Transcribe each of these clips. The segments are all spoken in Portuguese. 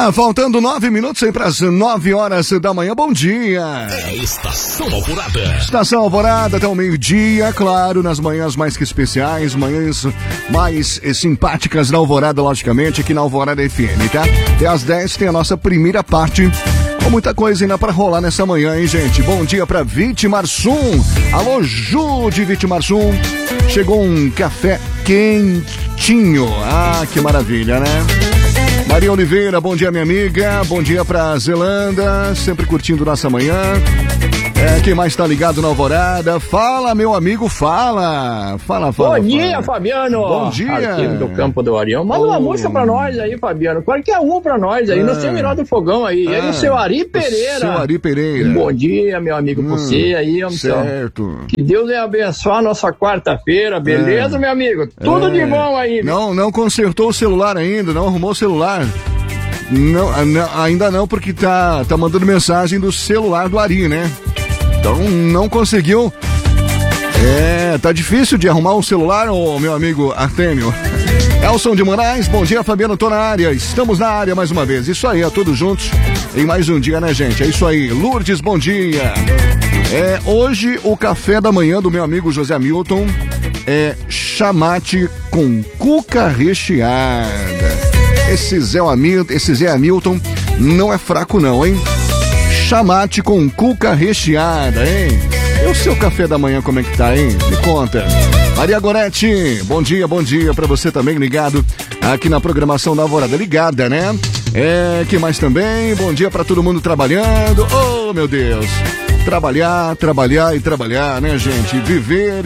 Faltando 9 minutos aí para as 9 horas da manhã. Bom dia. É Estação Alvorada. Estação Alvorada até o meio-dia, claro, nas manhãs mais que especiais, manhãs mais simpáticas da Alvorada, logicamente, aqui na Alvorada FM, tá? Até às 10 tem a nossa primeira parte. Com muita coisa ainda pra rolar nessa manhã, hein, gente? Bom dia pra Vitimarsum. Alô, Ju de Vitimarsum. Chegou um café quentinho. Ah, que maravilha, né? Maria Oliveira, bom dia, minha amiga. Bom dia pra Zelanda, sempre curtindo nossa manhã. Quem mais tá ligado na Alvorada? Fala, meu amigo, fala. Bom dia, Fabiano. Bom dia. Aqui do Campo do Orião. Manda uma música pra nós aí, Fabiano. Qualquer um pra nós aí, no Seminário do Fogão aí. E o seu Ari Pereira. Seu Ari Pereira. Bom dia, meu amigo, você aí, certo. Que Deus venha abençoar a nossa quarta-feira, beleza, meu amigo? Tudo de bom aí. Não consertou o celular ainda, não arrumou o celular. Não, ainda não, porque tá mandando mensagem do celular do Ari, né? Então não conseguiu. Tá difícil de arrumar um celular, meu amigo Artêmio. Elson de Moraes, bom dia, Fabiano, tô na área. Estamos na área mais uma vez. Isso aí, todos juntos em mais um dia, né, gente? É isso aí. Lourdes, bom dia. Hoje o café da manhã do meu amigo José Hamilton é chamate com cuca recheada. Esse Zé Hamilton não é fraco não, hein? Chamate com cuca recheada, hein? E o seu café da manhã, como é que tá, hein? Me conta. Maria Goretti, bom dia pra você também ligado aqui na programação da Alvorada. Ligada, né? Que mais também? Bom dia pra todo mundo trabalhando. Oh, meu Deus! Trabalhar e trabalhar, né, gente? Viver.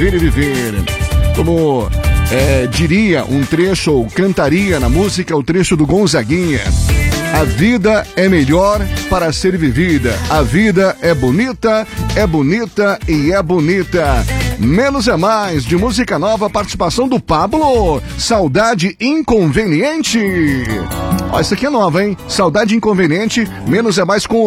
Como diria um trecho, ou cantaria na música, o trecho do Gonzaguinha. A vida é melhor para ser vivida. A vida é bonita e é bonita. Menos é mais, de música nova, participação do Pablo. Saudade Inconveniente. Ó, isso aqui é nova, hein? Saudade Inconveniente, menos é mais com